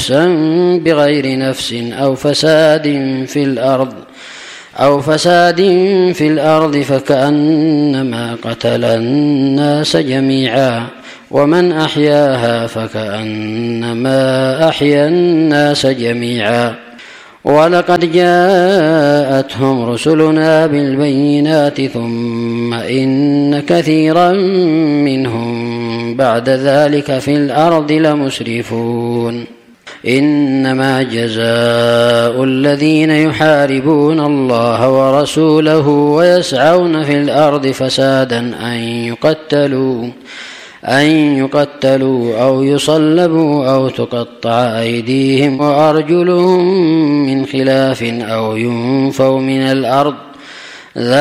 بغير نفس أو فساد في الأرض فكأنما قتل الناس جميعا، ومن أحياها فكأنما أحيا الناس جميعا. ولقد جاءتهم رسلنا بالبينات ثم إن كثيرا منهم بعد ذلك في الأرض لمسرفون. إنما جزاء الذين يحاربون الله ورسوله ويسعون في الأرض فسادا أن يقتلوا أو يصلبوا أو تقطع أيديهم وأرجلهم من خلاف أو ينفوا من الأرض.